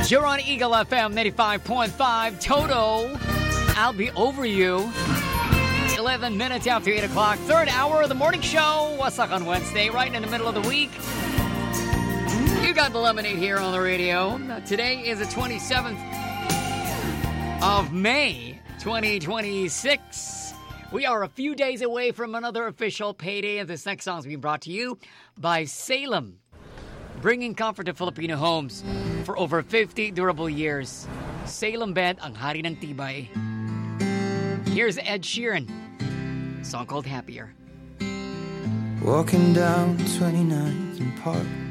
You're on Eagle FM 95.5. Toto, I'll be over you. 11 minutes after 8 o'clock. Third hour of the morning show. Wasak on Wednesday, right in the middle of the week. You got the lemonade here on the radio. Today is the 27th of May, 2026. We are a few days away from another official payday, and this next song is being brought to you by Salem, bringing comfort to Filipino homes for over 50 durable years. Salem Bed, ang hari ng tibay. Here's Ed Sheeran, song called Happier. Walking down 29th and Park,